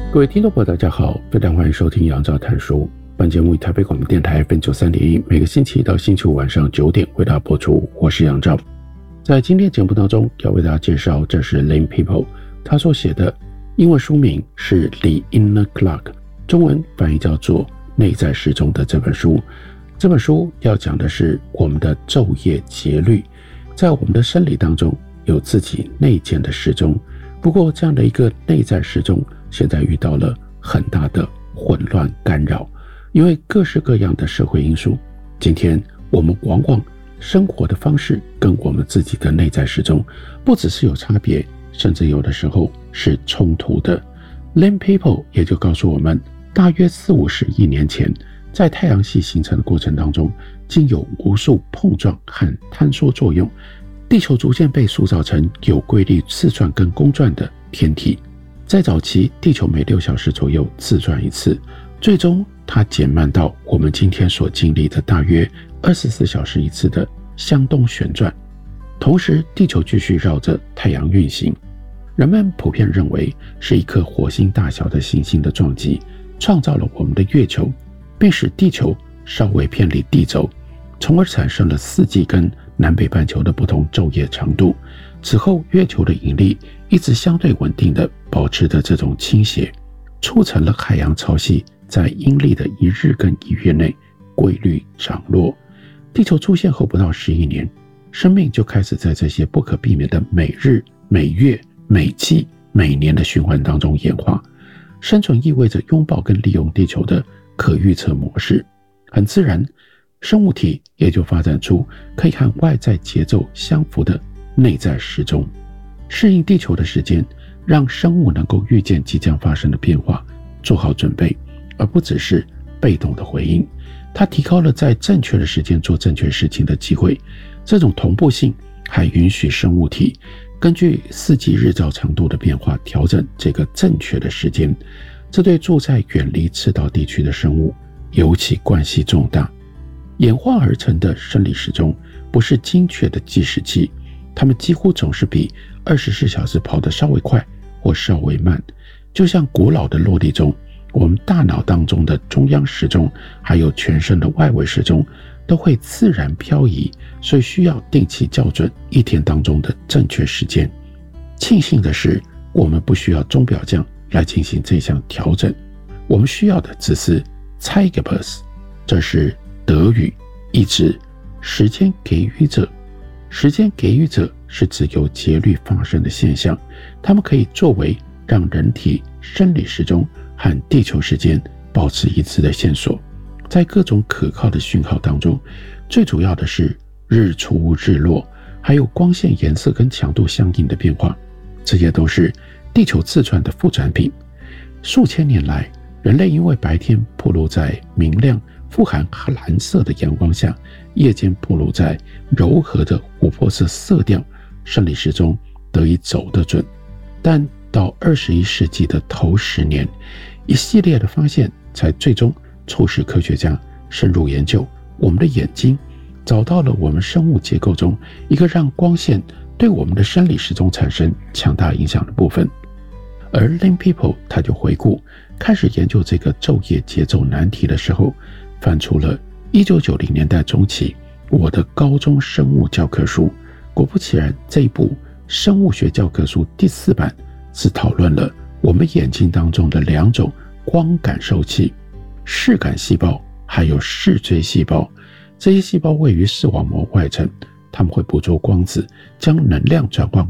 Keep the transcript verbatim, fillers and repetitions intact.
各位听众朋友大家好，非常欢迎收听杨照谈书。本节目以台北广播电台 F M 九十三点一，每个星期一到星期五晚上九点为大家播出。我是杨照。在今天节目当中要为大家介绍，这是 Lane People 他所写的英文书名是 The Inner Clock， 中文翻译叫做内在时钟的这本书。这本书要讲的是我们的昼夜节律，在我们的生理当中有自己内建的时钟，不过这样的一个内在时钟现在遇到了很大的混乱干扰，因为各式各样的社会因素，今天我们往往生活的方式跟我们自己的内在时钟不只是有差别，甚至有的时候是冲突的。 Lane People 也就告诉我们，大约四五十亿年前，在太阳系形成的过程当中，经有无数碰撞和坍缩作用，地球逐渐被塑造成有规律自转跟公转的天体。在早期，地球每六小时左右自转一次，最终它减慢到我们今天所经历的大约二十四小时一次的向东旋转。同时，地球继续绕着太阳运行。人们普遍认为是一颗火星大小的行星的撞击创造了我们的月球，并使地球稍微偏离地轴，从而产生了四季跟南北半球的不同昼夜长度。此后，月球的引力一直相对稳定的保持着这种倾斜，促成了海洋潮汐在阴历的一日跟一月内规律涨落。地球出现后不到十亿年，生命就开始在这些不可避免的每日、每月、每季、每年的循环当中演化。生存意味着拥抱跟利用地球的可预测模式，很自然，生物体也就发展出可以和外在节奏相符的内在时钟，适应地球的时间，让生物能够预见即将发生的变化，做好准备，而不只是被动的回应。它提高了在正确的时间做正确事情的机会。这种同步性还允许生物体根据四季日照长度的变化调整这个正确的时间，这对住在远离赤道地区的生物尤其关系重大。演化而成的生理时钟不是精确的计时器，它们几乎总是比二十四小时跑得稍微快或稍微慢。就像古老的落地钟，我们大脑当中的中央时钟还有全身的外围时钟都会自然漂移，所以需要定期校准一天当中的正确时间。庆幸的是，我们不需要钟表匠来进行这项调整，我们需要的只是 Zeitgeber， 这是德语，意指时间给予者。时间给予者是指有节律发生的现象，它们可以作为让人体生理时钟和地球时间保持一致的线索。在各种可靠的讯号当中，最主要的是日出日落，还有光线颜色跟强度相应的变化，这些都是地球自转的副产品。数千年来，人类因为白天暴露在明亮富含蓝色的阳光下，夜间暴露在柔和的琥珀色色调，生理时钟得以走得准。但到二十一世纪的头十年，一系列的发现才最终促使科学家深入研究我们的眼睛，找到了我们生物结构中一个让光线对我们的生理时钟产生强大影响的部分。而 Lane People 他就回顾开始研究这个昼夜节奏难题的时候，翻出了一九九零年代中期我的高中生物教科书。果不其然，这一部生物学教科书第四版是讨论了我们眼睛当中的两种光感受器，视感细胞还有视锥细胞。这些细胞位于视网膜外层，它们会捕捉光子，将能量转换